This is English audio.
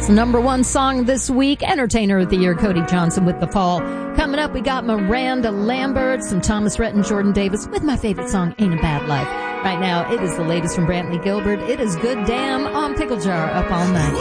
It's the number one song this week. Entertainer of the Year, Cody Johnson with The Fall. Coming up, we got Miranda Lambert, some Thomas Rhett and Jordan Davis with my favorite song, Ain't a Bad Life. Right now, it is the latest from Brantley Gilbert. It is Good Damn on Pickle Jar, up all night.